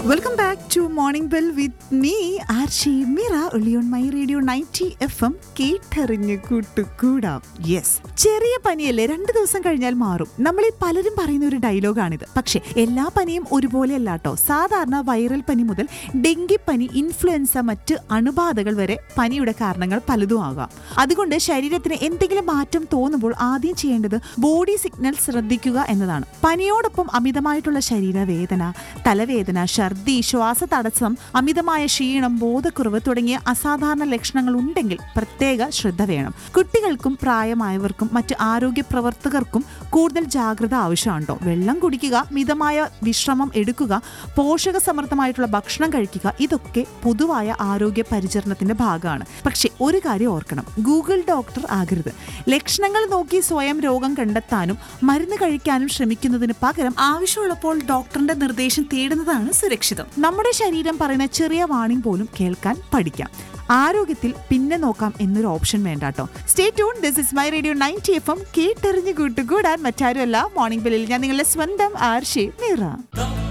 Welcome back to morning bell with me Arshi Meera ഒളി on my radio 90 FM കേട്ടറിഞ്ഞ് കൂട്ടുകൂടാം. Yes, ചെറിയ പനിയല്ലേ, 2 ദിവസം കഴിഞ്ഞാൽ മാറും. നമ്മളിൽ പലരും പറയുന്ന ഒരു ഡയലോഗാണിത്. പക്ഷേ എല്ലാ പനിയും ഒരുപോലെ അല്ലാട്ടോ. സാധാരണ വൈറൽ പനി മുതൽ ഡെങ്കിപ്പനി, ഇൻഫ്ലുവൻസ, മറ്റ് അണുബാധകൾ വരെ പനിയുടെ കാരണങ്ങൾ പലതും ആകാം. അതുകൊണ്ട് ശരീരത്തിന് എന്തെങ്കിലും മാറ്റം തോന്നുമ്പോൾ ആദ്യം ചെയ്യേണ്ടത് ബോഡി സിഗ്നൽ ശ്രദ്ധിക്കുക എന്നതാണ്. പനിയോടൊപ്പം അമിതമായിട്ടുള്ള ശരീരവേദന, തലവേദന, ഛർദി, ശ്വാസതടസ്സം, അമിതമായ ക്ഷീണം, ബോധക്കുറവ് തുടങ്ങിയ അസാധാരണ ലക്ഷണങ്ങൾ ഉണ്ടെങ്കിൽ പ്രത്യേക ശ്രദ്ധ വേണം. കുട്ടികൾക്കും പ്രായമായവർക്കും മറ്റ് ആരോഗ്യ പ്രവർത്തകർക്കും കൂടുതൽ ജാഗ്രത ആവശ്യമുണ്ടോ. വെള്ളം കുടിക്കുക, മിതമായ വിശ്രമം എടുക്കുക, പോഷക സമൃദ്ധമായിട്ടുള്ള ഭക്ഷണം കഴിക്കുക, ഇതൊക്കെ പൊതുവായ ആരോഗ്യ പരിചരണത്തിന്റെ ഭാഗമാണ്. പക്ഷെ ഒരു കാര്യം ഓർക്കണം, ഗൂഗിൾ ഡോക്ടർ ആകരുത്. ലക്ഷണങ്ങൾ നോക്കി സ്വയം രോഗം കണ്ടെത്താനും മരുന്ന് കഴിക്കാനും ശ്രമിക്കുന്നതിന് പകരം ആവശ്യമുള്ളപ്പോൾ ഡോക്ടറിന്റെ നിർദ്ദേശം തേടുന്നതാണ് സുരക്ഷിതം. നമ്മുടെ ശരീരം പറയുന്ന ചെറിയ വാണിംഗ് പോലും കേൾക്കാൻ പഠിക്കാം. ആരോഗ്യത്തിൽ പിന്നെ നോക്കാം എന്നൊരു option വേണ്ടാട്ടോ. Stay tune, this is my radio 90 FM കേട്ടറിഞ്ഞ് കൂട്ടുകൂടാൻ. മറ്റാരുമല്ല, മോർണിംഗ് ബെല്ലിൽ ഞാൻ നിങ്ങളുടെ സ്വന്തം ആർഷി മീറ.